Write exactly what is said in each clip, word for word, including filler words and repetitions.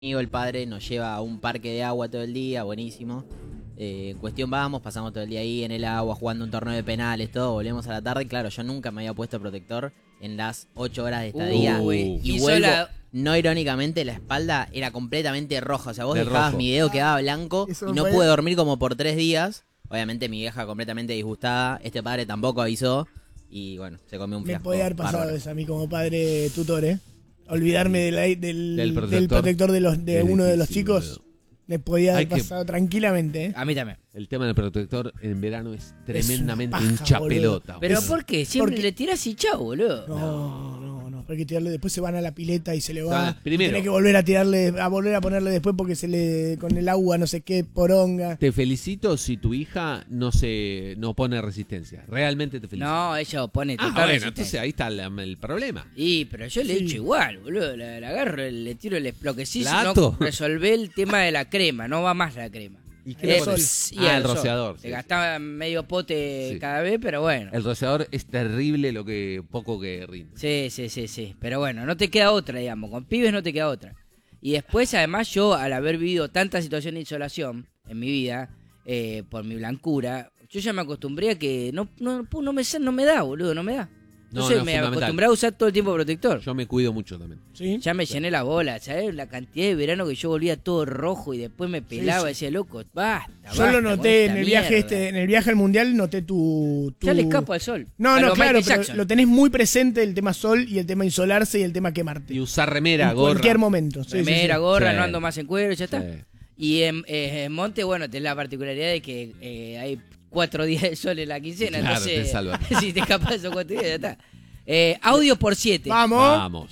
amigo, el padre, nos lleva a un parque de agua todo el día, buenísimo. Eh, en cuestión vamos, pasamos todo el día ahí en el agua, jugando un torneo de penales, todo, volvemos a la tarde. Claro, yo nunca me había puesto protector en las ocho horas de estadía. Uh, y y vuelvo, sola... no irónicamente, la espalda era completamente roja. O sea, vos De dejabas rojo. mi dedo, quedaba blanco Eso y no fue- pude dormir como por tres días. Obviamente mi vieja completamente disgustada, este padre tampoco avisó y bueno, se comió un Me fiasco. podía haber pasado bárbaro. eso a mí como padre tutor, ¿eh? Olvidarme del, del, Del del protector. protector, de, los, de Es uno de los difícil, chicos. boludo. Me podía haber Hay que- pasado tranquilamente, ¿eh? A mí también. El tema del protector en verano es tremendamente paja, hincha boludo. pelota. Pero Es- ¿por qué? Siempre porque- le tirás y chau, boludo. No, no, no. Hay que tirarle, después se van a la pileta y se le O va. sea, primero- Tiene que volver a tirarle, a volver a ponerle después porque se le, con el agua no sé qué, poronga. Te felicito si tu hija no se no pone resistencia. Realmente te felicito. No, ella opone Ah, total bueno, resistencia. entonces ahí está la- el problema. Y, pero yo le Sí. echo igual, boludo. La, la agarro, le tiro el... Lo que sí, ¿Lato? no resolvé el tema de la crema. No va más la crema. ¿Y qué le Eh, pones? y Ah, el sol. rociador, Se sí, gastaba medio pote Sí. cada vez, pero bueno. El rociador es terrible lo que poco que rinde. Sí, sí, sí, sí. Pero bueno, no te queda otra, digamos. Con pibes no te queda otra. Y después, además, yo, al haber vivido tanta situación de insolación en mi vida, eh, por mi blancura, yo ya me acostumbré a que no, no, no, me, no me da, boludo, no me da. No, Entonces no, me fundamental. acostumbré a usar todo el tiempo protector. Yo me cuido mucho también. ¿Sí? Ya me llené la bola, ¿sabes? La cantidad de verano que yo volvía todo rojo y después me pelaba y sí. decía, loco, basta. Yo basta lo con noté esta en el viaje mierda". este, en el viaje al mundial noté tu, tu... Ya le escapo al sol. No, A no, lo claro, Michael pero Jackson. lo tenés muy presente el tema sol y el tema insolarse y el tema quemarte. Y usar remera, en gorra. cualquier momento. Sí, sí, Remera, sí. gorra, Sí. no ando más en cuero, ya está. Sí. Y en, eh, en Monte, bueno, tenés la particularidad de que eh, hay cuatro días de sol en la quincena, Claro, entonces te salva. si te escapas esos cuatro días, ya está. Eh, audio por siete. Vamos. Vamos.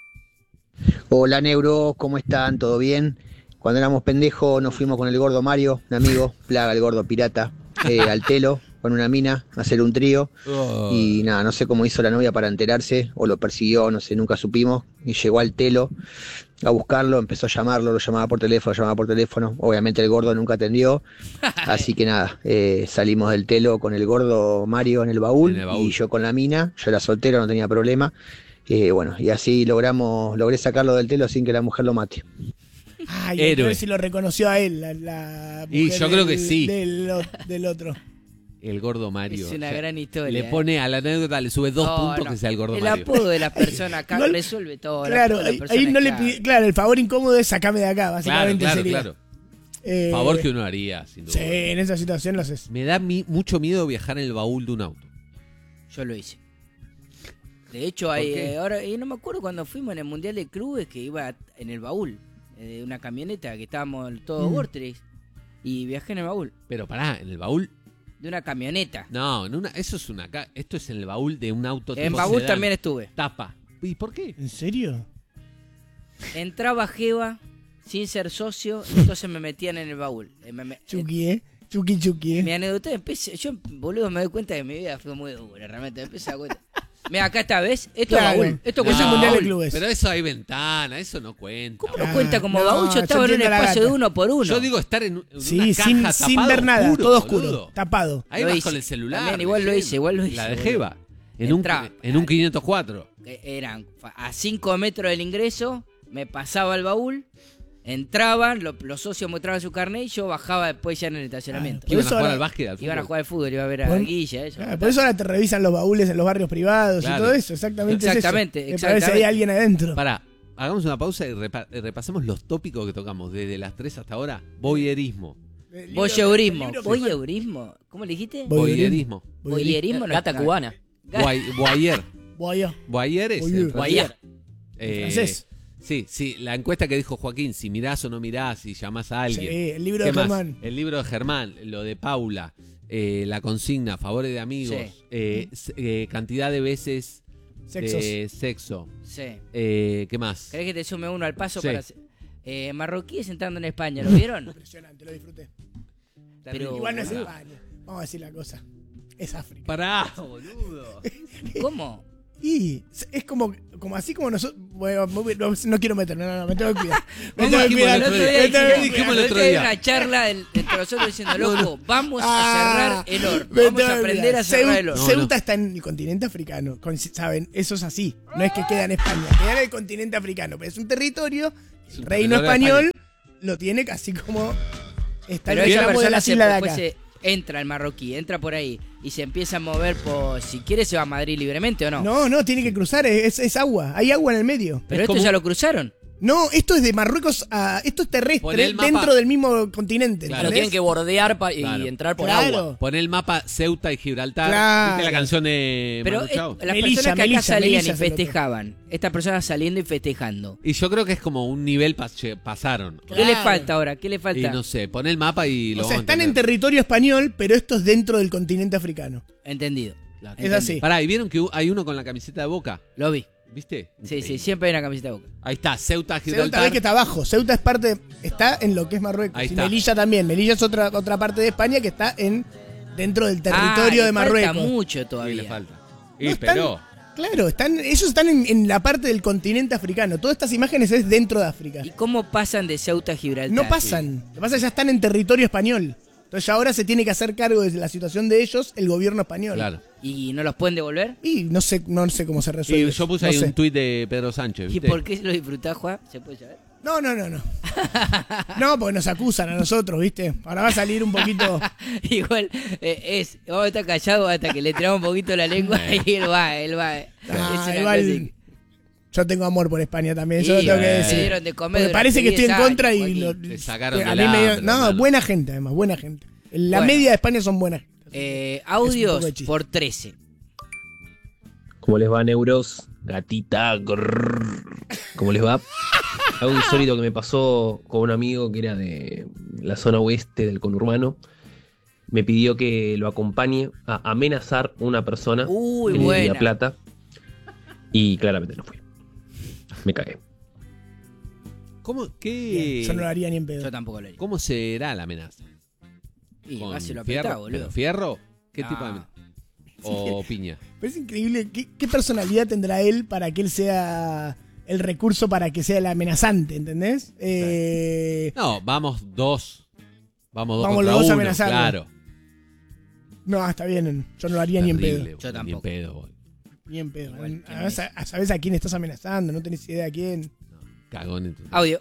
Hola Neuro, ¿cómo están? ¿Todo bien? Cuando éramos pendejos nos fuimos con el gordo Mario, un amigo, plaga el gordo pirata, eh, al telo, con una mina, a hacer un trío. Oh. Y nada, no sé cómo hizo la novia para enterarse, o lo persiguió, no sé, nunca supimos. Y llegó al telo a buscarlo, empezó a llamarlo, lo llamaba por teléfono, lo llamaba por teléfono. Obviamente el gordo nunca atendió. Así que nada, eh, salimos del telo con el gordo Mario en el baúl, En el baúl. y yo con la mina. Yo era soltero, no tenía problema. Eh, bueno, y así logramos, logré sacarlo del telo sin que la mujer lo mate. Ay, hay que Héroe. ver si lo reconoció a él, la, la Y mujer yo creo que del- sí. Del, o- del otro. El gordo Mario. Es una O sea, gran historia. Le eh. pone a la anécdota, le sube dos No, puntos no. que sea el gordo El Mario. apodo de la persona acá Igual- resuelve todo. el Claro, apodo de la ahí, persona ahí no es le clave. pide, claro, el favor incómodo es sacame de acá, Claro, básicamente claro, sería. claro. Eh, Favor que uno haría, sin duda. Sí, en esa situación lo haces. Me da mi- mucho miedo viajar en el baúl de un auto. Yo lo hice. De hecho, hay, qué? eh, ahora y no me acuerdo cuando fuimos en el Mundial de Clubes que iba en el baúl eh, de una camioneta que estábamos todos Mm. Vortex y viajé en el baúl Pero pará, en el baúl. de una camioneta. No, en una, eso es una. ca- Esto es en el baúl de un auto. En tipo baúl sedán. también estuve. Tapa. ¿Y por qué? ¿En serio? Entraba Jeva sin ser socio, entonces me metían en el baúl. Eh, me- me- Chucky, ¿eh? Chucky, Chucky, ¿eh? Mi anécdota empecé, yo boludo me doy cuenta que mi vida fue muy dura, realmente me empecé a dar cuenta. Mira, acá está, ¿ves? Esto Claro. es baúl. Esto No, cuenta es el como Mundial de baúl. Clubes. Pero eso hay ventana, eso no cuenta. ¿Cómo boludo. no cuenta como no, baúl? Yo yo estaba en un entiendo la espacio gata. de uno por uno. Yo digo estar en, un- en Sí, una sin, caja sin tapado, ver nada, oscuro, todo oscuro, boludo. tapado. Ahí Lo vas hice. con el celular. También, igual lo leyendo. hice, igual lo hice, La de boludo. Jeva. En un, Entraba. en un quinientos cuatro. Eh, Eran fa- a cinco metros del ingreso, me pasaba el baúl, entraban, lo- los socios mostraban su carnet y yo bajaba después ya en el estacionamiento. Por Iban a eso jugar ahora- al básquet, al Iban a fútbol. jugar al fútbol, iba a ver a Bueno, Guilla, eso. Claro, por eso ahora te revisan los baúles en los barrios privados Claro. y todo eso, exactamente. Exactamente, es eso. Para ver si hay exactamente. alguien adentro. Pará, hagamos una pausa y repa- eh, repasemos los tópicos que tocamos desde las tres hasta ahora. Voyerismo. El libro- Voyeurismo. el libro- ¿Voyeurismo? ¿Cómo le dijiste? Voy- Voyerismo. Voyerismo. no Gata está- cubana. Voy- Voyer. Voy- Voyer es. Voyeur. en francés. Eh, Francés. Sí, sí, la encuesta que dijo Joaquín, si mirás o no mirás, si llamás a alguien. Sí, el libro ¿Qué de más? Germán. El libro de Germán, lo de Paula, eh, la consigna, favores de amigos, Sí. eh, s- eh, cantidad de veces Sexos. de sexo. Sí. Eh, ¿Qué más? ¿Querés que te sume uno al paso Sí. para hacer- eh, marroquíes entrando en España, ¿lo vieron? Impresionante, lo disfruté. Pero- Igual no es boludo. España. Vamos a decir la cosa. Es África. Pará, boludo. ¿Cómo? Y es como, como así como nosotros. Bueno, no, no quiero meterme, no, no, me tengo que cuidar. Me No tengo que dijimos cuidar. el otro día, me tengo que dijimos- cuidar. dijimos el El otro otro día día. una charla del- entre nosotros diciendo, No, loco, vamos Ah, a cerrar el horno. me Vamos tengo a que aprender cuidar. a cerrar Ceu- el horno. No, Ceuta no. está en el continente africano. con- ¿Saben? Eso es así. No es que queda en España, queda en el continente africano. Pero es un territorio. Es El un reino territorio de español lo tiene casi como. Está Pero en el esa tramo de persona las se, islas de después acá. se entra el marroquí, entra por ahí y se empieza a mover por, si quiere se va a Madrid libremente o no. No, no, tiene que cruzar, es, es agua, hay agua en el medio. Pero Es esto como- ya lo cruzaron. No, esto es de Marruecos a. Esto es Poné terrestre el mapa. dentro del mismo continente. Claro. Lo ¿entendés? tienen que bordear pa- y Claro. entrar por Claro. agua. Pon el mapa Ceuta y Gibraltar. Claro. ¿Viste la canción de Pero Manu eh, Chao? las Melilla, personas que acá Melilla, salían Melilla y es el otro. festejaban, estas personas saliendo y festejando. Y yo creo que es como un nivel pas- che, pasaron. ¿Qué le Claro. falta ahora? ¿Qué le Y falta? no sé, pon el mapa y lo O sea, vamos a están en entender. territorio español, pero esto es dentro del continente africano. Entendido. Es así. Pará, ¿y vieron que hu- hay uno con la camiseta de Boca? Lo vi. ¿Viste? Sí, sí, Increíble. siempre hay una camiseta de Boca. Ahí está, Ceuta, Ceuta Gibraltar. ves que está abajo. Ceuta es parte. Está en lo que es Marruecos. Ahí Y está. Melilla también. Melilla es otra, otra parte de España que está en dentro del territorio Ah, de le falta Marruecos. mucho Sí, todavía. le falta. No Y están- pero Claro, están, ellos están en, en la parte del continente africano. Todas estas imágenes es dentro de África. ¿Y cómo pasan de Ceuta a Gibraltar? No pasan. Lo que pasa es que ya están en territorio español. Entonces ya ahora se tiene que hacer cargo de la situación de ellos el gobierno español. claro. ¿Y no los pueden devolver? Y no sé, no sé cómo se resuelve. Y eso, yo puse no ahí sé. un tuit de Pedro Sánchez, ¿Y ¿viste? por qué lo disfrutás, Juan? ¿Se puede saber? No, no, no, no. No, porque nos acusan a nosotros, ¿viste? Ahora va a salir un poquito. Igual eh, es, vamos a estar callados hasta que le tiramos un poquito la lengua y él va, él va. Es Ah, una igual. cosa que- Yo tengo amor por España también, Sí, eso lo tengo que eh, decir. se dieron de comer Porque durante parece que estoy en diez contra años, y lo, Joaquín. Te sacaron a del mí me dio- hambre, No, hermano. buena gente además, buena gente. La Bueno. media de España son buenas. Eh, Es un audios poco de chiste. por trece. ¿Cómo les va, neuros? Gatita, grrr. ¿Cómo les va? Algo insólito que me pasó con un amigo que era de la zona oeste del conurbano. Me pidió que lo acompañe a amenazar a una persona Uy, en el buena. Vía Plata. Y claramente no fui. Me cagué. ¿Cómo, Bien, qué, Yo no lo haría ni en pedo. Yo tampoco lo haría. ¿Cómo será la amenaza? Y ¿Con vas y lo fierro? apretás, boludo. ¿Pero fierro? ¿Qué Ah. tipo de amenaza? ¿O piña? Pero es increíble. ¿Qué, qué personalidad tendrá él para que él sea el recurso para que sea el amenazante, ¿entendés? Eh, No, vamos dos. Vamos dos Vamos contra los dos a uno, amenazarlo. claro. no, está bien. Yo no lo haría ni en Terrible, pedo. boludo, Yo Ni en tampoco. pedo, boludo. Ni en pedo. Igual, ¿quién Además, es? a, a sabes a quién estás amenazando, no tenés idea a quién. Cagón en tu- Audio.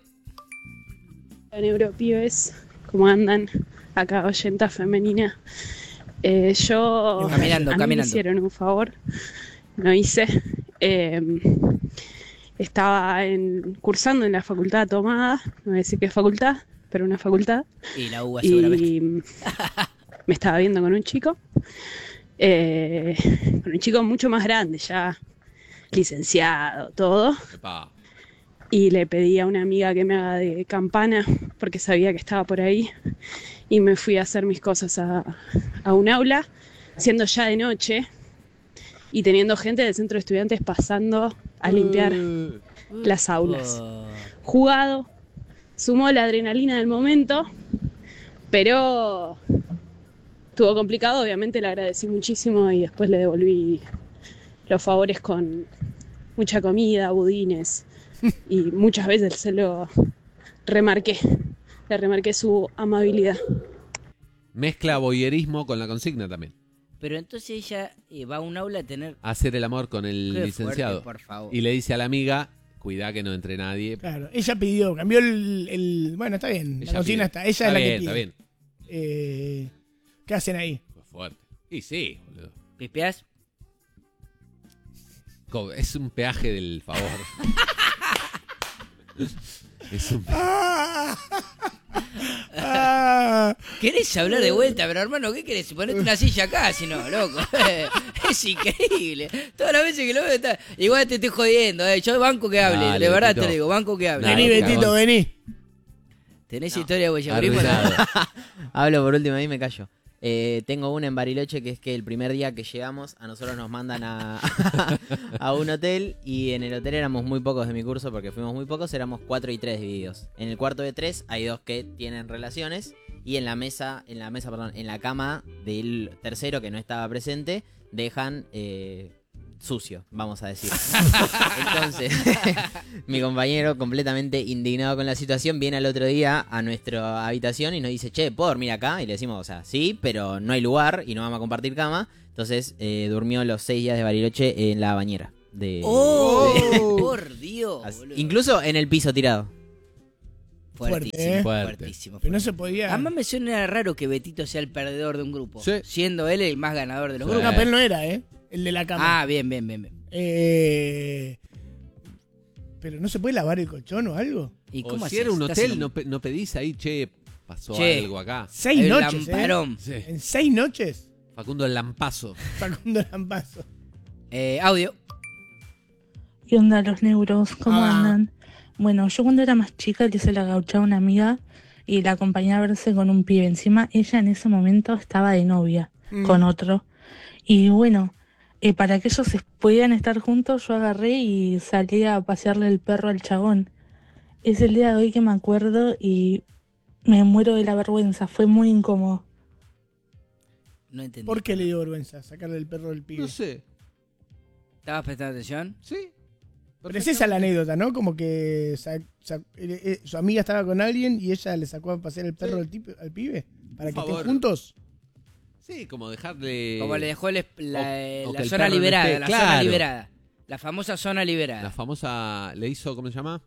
Neuropibes, ¿cómo andan? Acá oyenta femenina. Eh, yo Caminando, a mí caminando. me hicieron un favor, no hice. Eh, estaba en, cursando en la facultad tomada, no voy a decir qué facultad, pero una facultad. Y la uva seguramente. Y me estaba viendo con un chico, eh, con un chico mucho más grande, ya licenciado, todo. Epa. Y le pedí a una amiga que me haga de campana porque sabía que estaba por ahí y me fui a hacer mis cosas a, a un aula, siendo ya de noche y teniendo gente del centro de estudiantes pasando a limpiar las aulas. Oh. Jugado, sumó la adrenalina del momento, pero estuvo complicado, obviamente le agradecí muchísimo y después le devolví los favores con mucha comida, budines. Y muchas veces se lo remarqué, le remarqué su amabilidad. Mezcla boyerismo con la consigna también. Pero entonces ella eh, va a un aula a tener. Hacer el amor con el Qué licenciado. fuerte, por favor. Y le dice a la amiga, cuidá que no entre nadie. Claro, ella pidió, cambió el. el- bueno, está bien. Ella la consigna pide. está. Ella Está es la bien, que está pide. bien. Eh, ¿Qué hacen ahí? Fue fuerte. Y sí, boludo. ¿Pispeás? Co- Es un peaje del favor. es un Ah, ah, ¿Querés hablar de vuelta? Pero hermano, ¿qué querés? Ponete una silla acá, si no, loco. Es increíble. Todas las veces que lo veo está. Igual te estoy jodiendo, eh. Yo banco que hable. Dale, de verdad Betito. te lo digo, banco que hable. vení, Dale, Betito, cagón. vení. ¿Tenés historia de boyagurismo? Arruinado. Hablo por último y me callo. Eh, tengo una en Bariloche que es que el primer día que llegamos a nosotros nos mandan a, a un hotel y en el hotel éramos muy pocos de mi curso porque fuimos muy pocos, éramos cuatro y tres divididos. En el cuarto de tres hay dos que tienen relaciones y en la mesa, en la mesa, perdón, en la cama del tercero que no estaba presente dejan eh, sucio, vamos a decir. Entonces, mi compañero, completamente indignado con la situación, viene al otro día a nuestra habitación y nos dice, che, ¿puedo dormir acá? Y le decimos, o sea, sí, pero no hay lugar y no vamos a compartir cama. Entonces, eh, durmió los seis días de Bariloche en la bañera. De, ¡Oh! de- Por Dios, Así- boludo. incluso en el piso tirado. Fuertísimo, Fuerte, ¿eh? Fuerte. fuertísimo. Pero no fuertísimo. se podía. Además me suena raro que Betito sea el perdedor de un grupo, Sí. siendo él el más ganador de los Sí. grupos. No, pero él no era, ¿eh? El de la cama. Ah, bien, bien, bien, bien. Eh, pero no se puede lavar el colchón o algo. ¿Y O cómo si haces? era un ¿Estás hotel, en no, pe- no pedís ahí, che, pasó Che. algo acá. Seis el noches, ¿eh? lamparón. Sí. En seis noches, Facundo el Lampazo. Facundo Lampazo. Eh, audio. ¿Qué onda los neuros? ¿Cómo Ah. andan? Bueno, yo cuando era más chica le hice la gauchada a una amiga y la acompañé a verse con un pibe. Encima ella en ese momento estaba de novia Mm. con otro. Y bueno, eh, para que ellos es- pudieran estar juntos, yo agarré y salí a pasearle el perro al chabón. Es el día de hoy que me acuerdo y me muero de la vergüenza. Fue muy incómodo. No entendí. ¿Por qué le dio vergüenza sacarle el perro del pibe? No sé. ¿Estabas prestando atención? Sí. Pero es esa la anécdota, ¿no? Como que sa- sa- eh, eh, su amiga estaba con alguien y ella le sacó a pasear el perro Sí. al, tipo- al pibe para Por que estén favor. juntos. Sí, como dejarle. Como le dejó el es- la, o- eh, o la que el zona perro no liberada, esté- la zona claro. liberada. La famosa zona liberada. La famosa. Le hizo, ¿cómo se llama?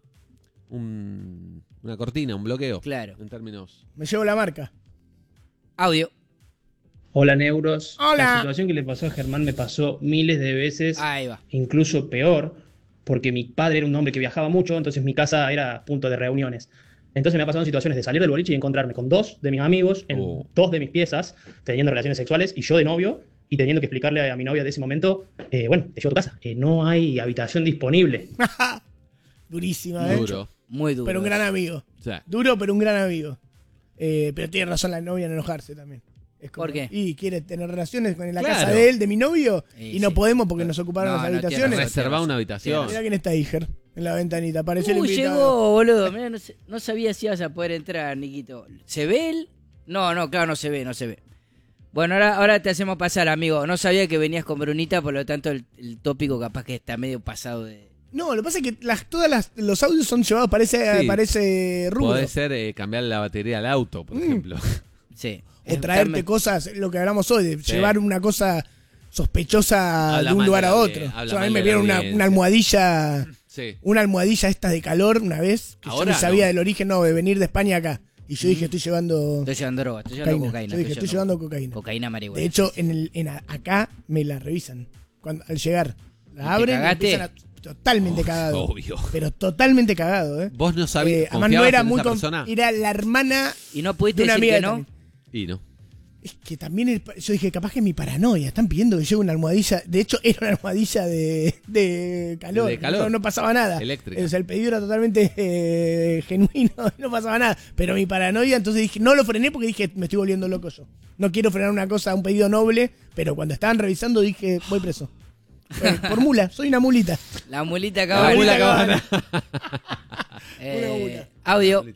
Un, una cortina, un bloqueo. Claro. En términos. Me llevo la marca. Audio. Hola Neuros. Hola. La situación que le pasó a Germán me pasó miles de veces, Ahí va. incluso peor, porque mi padre era un hombre que viajaba mucho, entonces mi casa era punto de reuniones. Entonces me ha pasado en situaciones de salir del boliche y encontrarme con dos de mis amigos en Oh. dos de mis piezas, teniendo relaciones sexuales y yo de novio, y teniendo que explicarle a mi novia de ese momento, eh, bueno, te llevo a tu casa, eh, no hay habitación disponible. Durísima, ¿eh? Duro. Muy duro. Pero un gran amigo. O sea, Duro, pero un gran amigo. Eh, pero tiene razón la novia en enojarse también. Es como- ¿Por qué? Y quiere tener relaciones con la Claro. casa de él, de mi novio, Sí, y no sí. podemos porque nos ocuparon No, las no, tiene habitaciones. razón. reservar una habitación. Mira quién está Iger en la ventanita. Apareció el Uh, invitado. llegó, boludo. Mirá, no, sé- no sabía si ibas a poder entrar, Niquito. ¿Se ve él? No, no, claro, no se ve, no se ve. Bueno, ahora, ahora te hacemos pasar, amigo. No sabía que venías con Brunita, por lo tanto el, el tópico capaz que está medio pasado de... No, lo que pasa es que las, todas las, los audios son llevados para ese, Sí. para ese rubro. Puede ser eh, cambiar la batería al auto, por Mm. ejemplo. Sí. O traerte Está- cosas, lo que hablamos hoy, de Sí. llevar una cosa sospechosa Habla de un mal lugar de a la otro. audiencia, habla Yo a mí mal me de la vieron una, audiencia. una almohadilla, Sí. una almohadilla esta de calor una vez, que yo Ahora no sabía no. del origen, no, de venir de España acá. Y yo dije, estoy llevando Estoy llevando droga, estoy llevando cocaína. cocaína. Yo dije, estoy llevando cocaína. Cocaína marihuana. De hecho, en el, en a- acá me la revisan. Cuando, al llegar, ¿Y la te abren y cagaste? empiezan a- totalmente cagado. Obvio. Pero totalmente cagado, ¿eh? Vos no sabías. Eh, además no ¿confiabas era en muy esa conf- persona? era la hermana ¿Y no pudiste de una decir amiga que de no? también. Y no. Es que también el- yo dije, capaz que es mi paranoia. Están pidiendo que lleve una almohadilla. De hecho, era una almohadilla de, de calor. De calor. No, no pasaba nada. Eléctrica. O sea, el pedido era totalmente eh, genuino. No pasaba nada. Pero mi paranoia, entonces dije, no lo frené porque dije, me estoy volviendo loco yo. No quiero frenar una cosa, un pedido noble. Pero cuando estaban revisando dije, voy preso. Bueno, por mula, soy una mulita. La mulita La cabana. mulita cabana. Eh, Una mula. audio.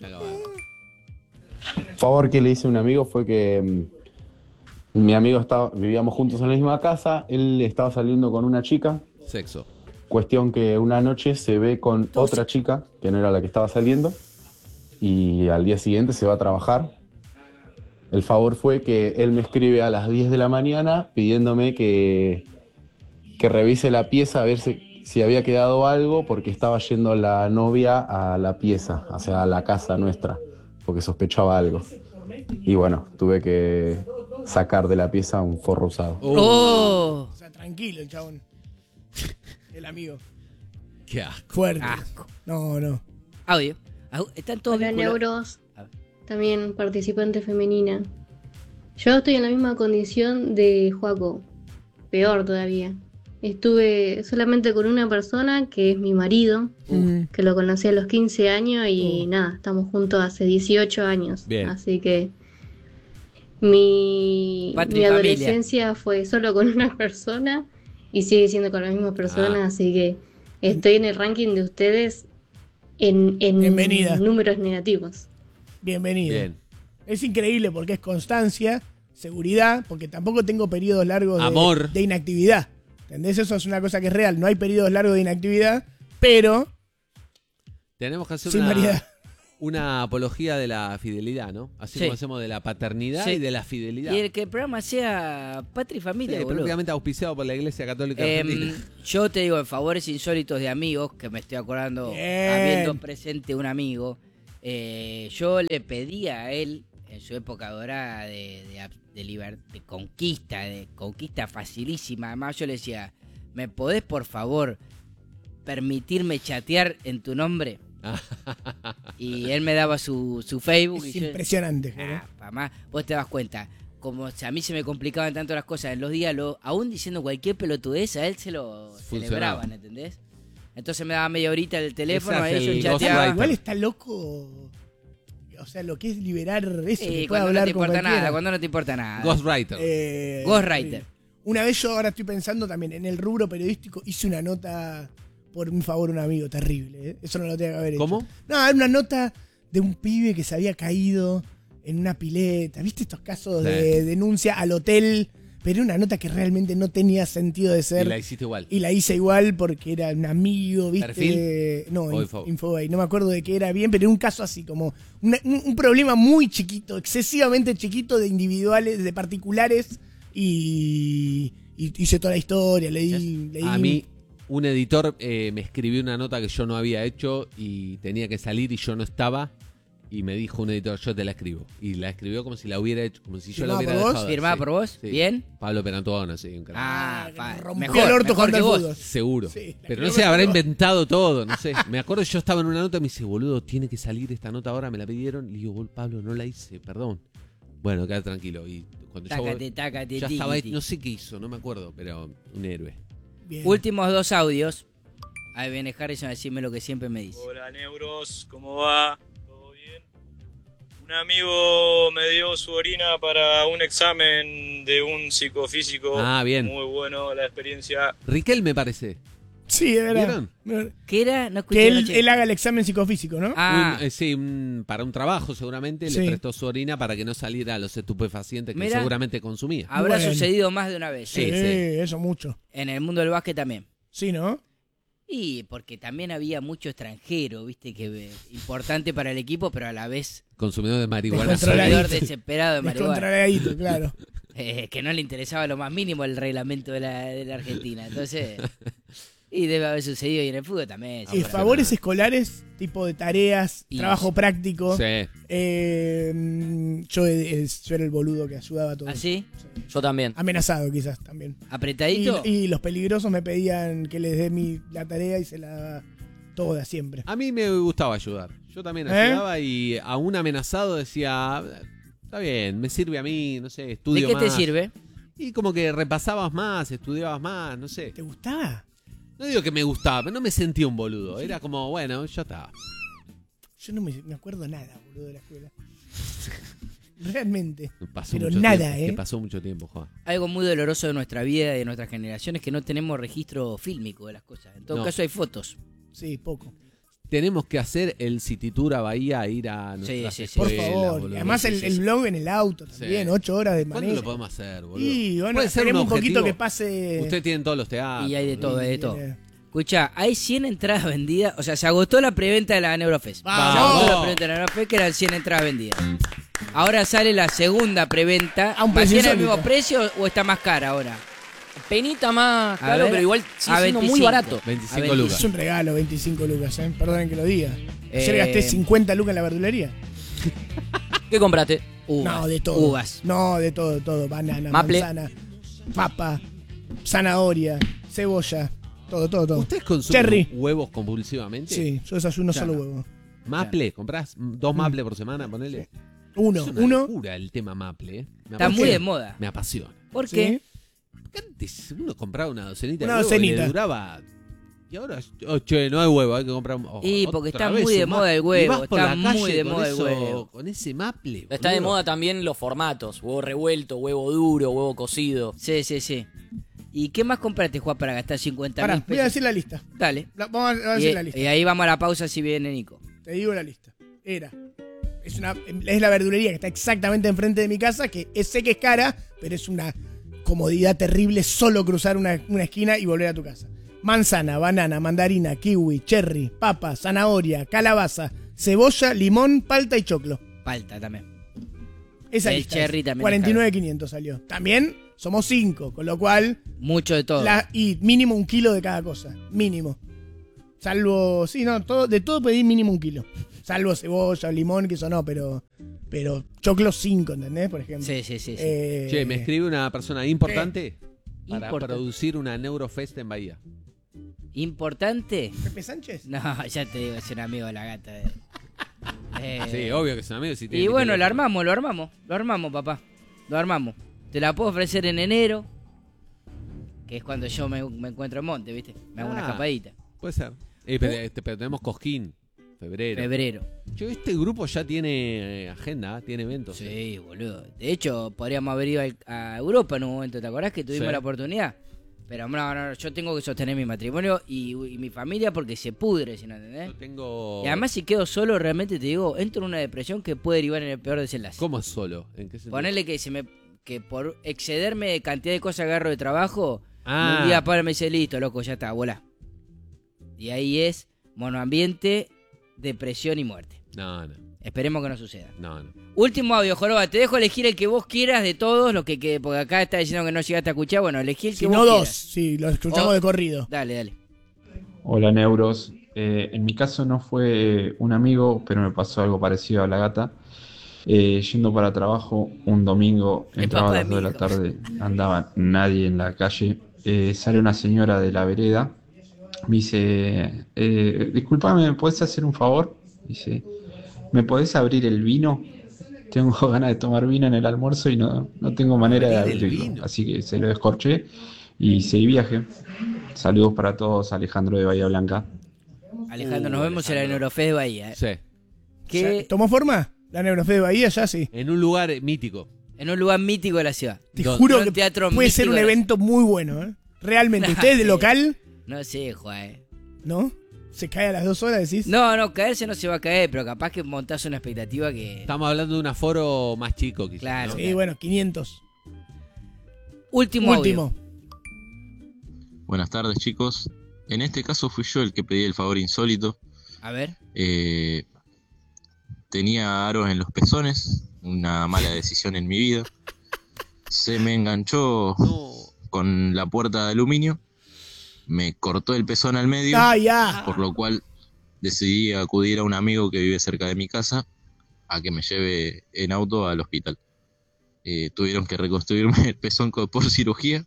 Favor que le hice a un amigo fue que mm, mi amigo estaba, vivíamos juntos en la misma casa, él estaba saliendo con una chica, Sexo. cuestión que una noche se ve con otra chica, que no era la que estaba saliendo, y al día siguiente se va a trabajar. El favor fue que él me escribe a las diez de la mañana pidiéndome que, que revise la pieza a ver si, si había quedado algo, porque estaba yendo la novia a la pieza, o sea, a la casa nuestra, porque sospechaba algo. Y bueno, tuve que sacar de la pieza un forro usado. Oh. O sea, tranquilo el chabón. El amigo. Qué asco. Fuerte. Asco. No, no. Audio. Au- Están todos Hola vinculados. Neuros, A ver. también participante femenina. Yo estoy en la misma condición de Joaco, peor todavía. Estuve solamente con una persona que es mi marido, Mm. que lo conocí a los quince años y Uh. nada, estamos juntos hace dieciocho años. Bien. Así que mi, Patria mi y familia. adolescencia fue solo con una persona y sigue siendo con la misma persona, Ah. así que estoy en el ranking de ustedes en, en Bienvenida. números negativos. Bienvenido. Bien. Es increíble porque es constancia, seguridad, porque tampoco tengo periodos largos de, Amor. de inactividad. ¿Entendés? Eso es una cosa que es real. No hay periodos largos de inactividad, pero Tenemos que hacer sin una, variedad. una apología de la fidelidad, ¿no? Así Sí. como hacemos de la paternidad Sí. y de la fidelidad. Y el que el programa sea patria y familia, Sí, boludo. prácticamente auspiciado por la Iglesia Católica Em, Argentina. yo te digo, en favores insólitos de amigos, que me estoy acordando, Bien. habiendo presente un amigo, eh, yo le pedía a él, en su época dorada de, de, de, liber- de conquista, de conquista facilísima, además yo le decía, ¿me podés por favor permitirme chatear en tu nombre? Y él me daba su, su Facebook. Es y yo- impresionante. Ah, mamá, vos te das cuenta, como si a mí se me complicaban tanto las cosas en los diálogos, aún diciendo cualquier pelotudez, a él se lo Funcionaba. celebraban, ¿entendés? Entonces me daba media horita el teléfono, Ese a es ellos el chateaba. ghostwriter. Igual está loco. O sea, lo que es liberar eso, Sí, que pueda cuando no hablar te con importa cualquiera. nada, cuando no te importa nada. Ghostwriter. Eh, Ghostwriter. Una vez yo ahora estoy pensando también en el rubro periodístico, hice una nota por un favor a un amigo, terrible. ¿eh? Eso no lo tenía que haber hecho. ¿Cómo? No, era una nota de un pibe que se había caído en una pileta. ¿Viste estos casos Sí. de denuncia al hotel? Pero era una nota que realmente no tenía sentido de Y ser. la hiciste igual. Y la hice igual porque era un amigo, ¿viste? ¿Perfil? No, O Inf- Info- Infobay. No me acuerdo de qué era bien, pero era un caso así, como una- un, un problema muy chiquito, excesivamente chiquito de individuales, de particulares. Y, y hice toda la historia, le di... le A di- mí, un editor eh, me escribió una nota que yo no había hecho y tenía que salir y yo no estaba. Y me dijo un editor, yo te la escribo. Y la escribió como si la hubiera hecho, como si yo la ¿Firmada hubiera por vos? dejado. ¿Firmada sí. por vos? Sí. ¿Bien? Pablo Perantuono, sí, un crack. Ah, fa- rompió mejor, el orto mejor jugando que al vos. fútbol. Seguro. Sí, la Pero que no sé, me habrá acuerdo. inventado todo, no sé. Me acuerdo yo estaba en una nota y me dice, boludo, tiene que salir esta nota ahora, me la pidieron. Y digo, "Bol, Pablo, no la hice, perdón. Bueno, queda tranquilo. Y cuando Tácate, yo tácate, ya estaba, tiquiti. no sé qué hizo, no me acuerdo, pero un héroe. Bien. Últimos dos audios. Ahí viene Harrison a decirme lo que siempre me dice. Hola Neuros, ¿cómo va? ¿Todo bien? Un amigo me dio su orina para un examen de un psicofísico. Ah, bien. Muy bueno la experiencia. Riquel me parece. Sí, es verdad. ¿Vieron? ¿Qué era? No escuché Que él, anoche. él haga el examen psicofísico, ¿no? Ah, Un- eh, sí, un- para un trabajo seguramente Sí. le prestó su orina para que no saliera a los estupefacientes que Mira. seguramente consumía. habrá Bueno. sucedido más de una vez. Sí, Sí, sí. eso mucho. En el mundo del básquet también. Sí, ¿no? Y porque también había mucho extranjero, viste, que eh, importante para el equipo, pero a la vez Consumidor de marihuana. Descontroladito. consumidor desesperado de marihuana. Descontroladito, claro. Eh, que no le interesaba lo más mínimo el reglamento de la, de la Argentina. Entonces, y debe haber sucedido y en el fútbol también. Y seguramente. favores escolares, tipo de tareas, Y- trabajo práctico. Sí. Eh, mm, yo, eh, yo era el boludo que ayudaba a todo. ¿Así? Yo también. Amenazado quizás también. Y, ¿Apretadito? y los peligrosos me pedían que les dé mi, la tarea y se la daba toda siempre. A mí me gustaba ayudar. Yo también ¿Eh? ayudaba y a un amenazado decía, está bien, me sirve a mí, no sé, ¿De estudio qué más. te sirve? Y como que repasabas más, estudiabas más, no sé. ¿Te gustaba? No digo que me gustaba, pero no me sentía un boludo. Era como, bueno, ya está. Yo no me, me acuerdo nada, boludo, de la escuela. Realmente. Pasó Pero mucho nada, tiempo, ¿eh? que pasó mucho tiempo, Juan. Algo muy doloroso de nuestra vida y de nuestra generación es que no tenemos registro fílmico de las cosas. En todo No. caso hay fotos. Sí, poco. Tenemos que hacer el City Tour a Bahía, ir a nuestras sí, sí. Por escuelas, favor. boludo. Y además Sí, el, sí, el sí. blog en el auto también, Sí. ocho horas de ¿Cuándo manejo. lo podemos hacer, boludo? Y bueno, Puede ser esperemos un un poquito objetivo. que pase. Ustedes tienen todos los teatros. Y hay de todo, hay de todo. Eh, Escucha, hay cien entradas vendidas. O sea, se agotó la preventa de la Neurofest. ¡Vamos! Se agotó la preventa de la Neurofest, que eran cien entradas vendidas. Ahora sale la segunda preventa. A un precio ¿Mantiene el mismo insólito. precio o está más cara ahora? Penita más A caro, ver, pero igual a sigue siendo muy veinticinco. barato. veinticinco A lucas. Es un regalo, veinticinco lucas, ¿eh? Perdonen que lo diga. Ayer Eh, gasté cincuenta lucas en la verdulería. ¿Qué compraste? Uvas. No, de todo. Uvas. No, de todo, todo. Banana, Maple. manzana, papa, zanahoria, cebolla. Todo, todo, todo. ¿Ustedes consumen Cherry. huevos compulsivamente? Sí, yo desayuno Ya solo no. huevo. Maple, ¿comprás dos Maple por semana? Ponele. Uno, Es una uno. locura el tema Maple. ¿eh? Me Está apasiona. muy de moda. Me apasiona. ¿Por ¿Sí? qué? Porque antes uno compraba una docenita Una de huevo y docenita. le duraba... Y ahora, oh, che, no hay huevo, hay que comprar... oh, Y porque otra está vez muy un de ma- moda el Y huevo, vas por está la calle muy de con moda el eso- huevo. Con ese Maple, Está de boludo. moda también los formatos. Huevo revuelto, huevo duro, huevo cocido. Sí, sí, sí. ¿Y qué más compraste, Juan, para gastar cincuenta Pará, mil voy a pesos? decir la lista. Dale. La- vamos a, a Y, decir la lista. y ahí vamos a la pausa si viene Nico. Te digo la lista. Era. Es, una, es la verdulería que está exactamente enfrente de mi casa, que es- sé que es cara, pero es una comodidad terrible solo cruzar una, una esquina y volver a tu casa. Manzana, banana, mandarina, kiwi, cherry, papa, zanahoria, calabaza, cebolla, limón, palta y choclo. Palta también. Esa El lista cherry es. también cuarenta y nueve mil quinientos salió. También somos cinco, con lo cual... Mucho de todo. La, y mínimo un kilo de cada cosa. Mínimo. Salvo... Sí, no, todo, de todo pedí mínimo un kilo. Salvo cebolla, limón, que eso no, pero... Pero choclo cinco, ¿entendés? Por ejemplo. Sí, sí, sí. sí. Eh, Che, me escribe una persona importante para Importante. producir una Neurofest en Bahía. ¿Importante? ¿Pepe Sánchez? No, ya te digo, es un amigo de la gata. De... Eh, Sí, obvio que es un amigo. Si tiene Y mi bueno, lo teléfono. armamos, lo armamos. Lo armamos, papá. Lo armamos. Te la puedo ofrecer en enero, que es cuando yo me, me encuentro en Monte, ¿viste? Me hago una Ah, escapadita. Puede ser. Eh, pero, este, pero tenemos Cosquín, febrero. Febrero. Che, este grupo ya tiene eh, agenda, tiene eventos. Sí, boludo. De hecho, podríamos haber ido al- a Europa en un momento, ¿te acordás que tuvimos Sí. la oportunidad? Pero no, no, yo tengo que sostener mi matrimonio y, y mi familia porque se pudre, si no entendés. Yo tengo... Y además si quedo solo, realmente te digo, entro en una depresión que puede derivar en el peor desenlace. ¿Cómo es solo? ¿En qué sentido? Ponerle que se me que por excederme de cantidad de cosas que agarro de trabajo, Ah. un día para me dice, listo, loco, ya está, volá. Y ahí es monoambiente, depresión y muerte. No, no, Esperemos que no suceda. no, no. Último audio, Joroba, te dejo elegir el que vos quieras de todos los que, que porque acá está diciendo que no llegaste a escuchar, bueno, elegí el que Si vos no, dos. quieras. Sí, lo escuchamos Oh. de corrido. Dale, dale. Hola Neuros, Eh, en mi caso no fue un amigo, pero me pasó algo parecido a la gata. Eh, yendo para trabajo un domingo, El entraba a papá las de dos de mi la hijo. tarde, andaba nadie en la calle. Eh, sale una señora de la vereda, me dice, eh, disculpame, ¿me podés hacer un favor? Dice, ¿me podés abrir el vino? Tengo ganas de tomar vino en el almuerzo y no, no tengo manera de Abrir el abrirlo. vino. Así que se lo descorché y seguí viaje. Saludos para todos, Alejandro de Bahía Blanca. Alejandro, Uh, nos vemos en la Alejandro. Neurofest de Bahía. ¿eh? Sí. Que ¿Ya ¿Tomó forma? La Neurofest de Bahía ya sí. En un lugar eh, mítico. en un lugar mítico de la ciudad. Te Don- juro un que teatro puede ser mítico un de la- evento muy bueno, ¿eh? Realmente. Nah, ¿Ustedes de sí. local? No sé, Juan. ¿No? ¿Se cae a las dos horas, decís? No, no, caerse no se va a caer, pero capaz que montás una expectativa que... Estamos hablando de un aforo más chico, quizás. Claro. ¿no? Sí, bueno, quinientos. Último, Último. audio. Buenas tardes, chicos. En este caso fui yo el que pedí el favor insólito. A ver. Eh, tenía aros en los pezones, una mala decisión en mi vida. Se me enganchó No. con la puerta de aluminio, me cortó el pezón al medio, ¡Ah, ya! por lo cual decidí acudir a un amigo que vive cerca de mi casa a que me lleve en auto al hospital. Eh, tuvieron que reconstruirme el pezón co- por cirugía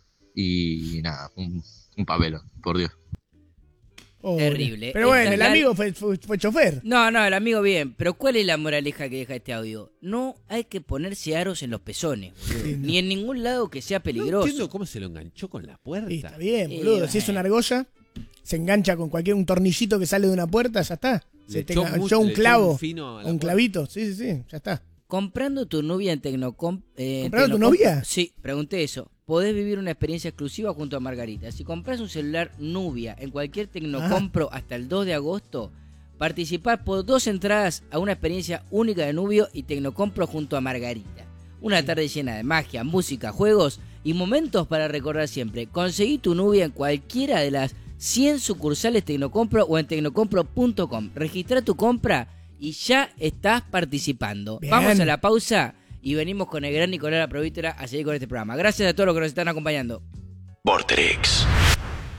y nada, un, un papelón, por Dios. Pobre. Terrible. Pero bueno, Esta el es la- amigo fue, fue, fue chofer. No, no, el amigo bien. Pero ¿cuál es la moraleja que deja este audio? No hay que ponerse aros en los pezones, boludo. Sí, no. Ni en ningún lado que sea No peligroso. entiendo cómo se lo enganchó con la puerta. Sí, está bien, Sí, boludo. bueno. Si es una argolla, se engancha con cualquier un tornillito que sale de una puerta, ya está. Se Le te echó enganchó mucho- un le echó clavo, un fino a la un puerta. clavito. Sí, sí, sí, ya está. Comprando tu novia en Tecnocom... Eh, en ¿Comprando tu Tecnocom- novia? Sí, pregunté eso. Podés vivir una experiencia exclusiva junto a Margarita. Si compras un celular Nubia en cualquier Tecnocompro hasta el dos de agosto, participar por dos entradas a una experiencia única de Nubio y Tecnocompro junto a Margarita. Una tarde llena de magia, música, juegos y momentos para recordar siempre. Conseguí tu Nubia en cualquiera de las cien sucursales Tecnocompro o en tecnocompro punto com. Registra tu compra y ya estás participando. Bien. Vamos a la pausa y venimos con el gran Nicolás La Provítora a seguir con este programa. Gracias a todos los que nos están acompañando. Vorterix.